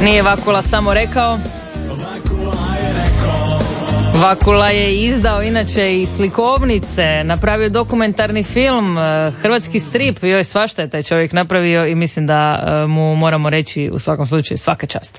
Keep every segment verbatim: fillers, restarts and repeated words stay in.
Nije Vakula samo rekao. Vakula je izdao inače i slikovnice, napravio dokumentarni film, hrvatski strip, joj svašta je taj čovjek napravio i mislim da mu moramo reći u svakom slučaju svaka čast.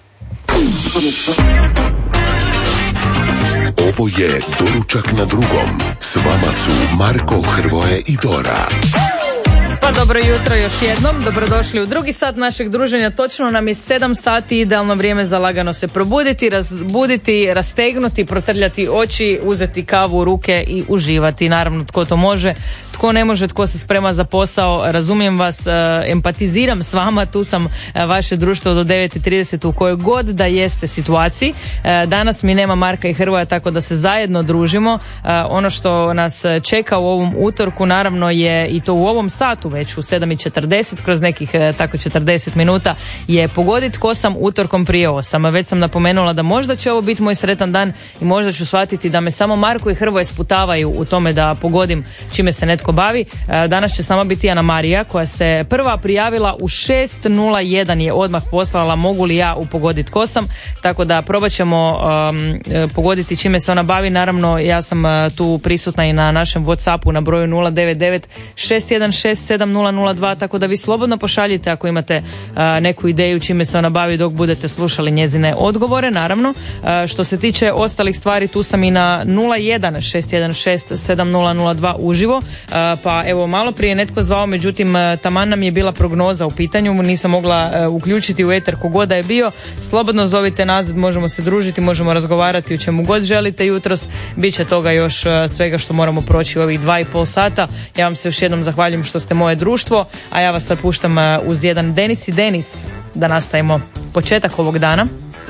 Ovo je Doručak na drugom. S vama su Marko, Hrvoje i Dora. Pa dobro jutro još jednom, dobrodošli u drugi sat našeg druženja. Točno nam je sedam sati, idealno vrijeme za lagano se probuditi, razbuditi, rastegnuti, protrljati oči, uzeti kavu u ruke i uživati. Naravno, tko to može, tko ne može, tko se sprema za posao, razumijem vas, empatiziram s vama, tu sam vaše društvo do devet i trideset u kojoj god da jeste situaciji. Danas mi nema Marka i Hrvoja, tako da se zajedno družimo. Ono što nas čeka u ovom utorku, naravno je i to u ovom satu, već u sedam i četrdeset, kroz nekih tako četrdeset minuta, je pogoditi tko sam utorkom prije osam. Već sam napomenula da možda će ovo biti moj sretan dan i možda ću shvatiti da me samo Marko i Hrvoje sputavaju u tome da pogodim čime se netko bavi. Danas će sama biti Ana Marija, koja se prva prijavila u šest nula jedan, je odmah poslala mogu li ja u pogoditi tko sam, tako da probat ćemo um, pogoditi čime se ona bavi. Naravno, ja sam uh, tu prisutna i na našem WhatsAppu na broju nula devet devet šest jedan šest sedam nula nula dva, tako da vi slobodno pošaljite ako imate uh, neku ideju čime se ona bavi dok budete slušali njezine odgovore. Naravno, uh, što se tiče ostalih stvari, tu sam i na nula jedan šest jedan šest sedam nula nula dva uživo, uh, pa evo malo prije netko zvao, međutim uh, taman nam je bila prognoza u pitanju, nisam mogla uh, uključiti u eter kogod da je bio. Slobodno zovite nazad, možemo se družiti, možemo razgovarati o čemu god želite jutros, bit će toga još uh, svega što moramo proći u ovih dva i pol sata. Ja vam se još jednom zahvaljujem što ste moje društvo, a ja vas sad puštam uz jedan Denis i Denis da nastavimo početak ovog dana.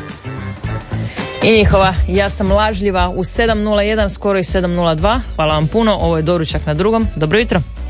I njihova Ja sam lažljiva u sedam nula jedan, skoro i sedam nula dva. Hvala vam puno, ovo je Doručak na drugom. Dobro jutro.